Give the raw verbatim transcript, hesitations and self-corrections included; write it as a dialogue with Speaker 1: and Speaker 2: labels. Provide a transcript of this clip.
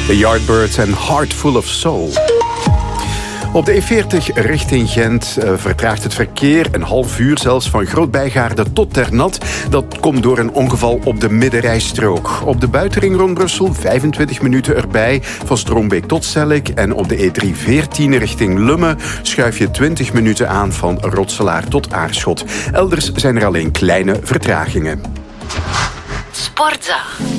Speaker 1: The Yardbirds en Heart Full of Soul. Op de E veertig richting Gent uh, vertraagt het verkeer een half uur zelfs van Groot-Bijgaarde tot Ternat. Dat komt door een ongeval op de middenrijstrook. Op de buitenring rond Brussel vijfentwintig minuten erbij van Stroombeek tot Sellik. En op de E driehonderdveertien richting Lummen schuif je twintig minuten aan van Rotselaar tot Aarschot. Elders zijn er alleen kleine vertragingen.
Speaker 2: Sportza.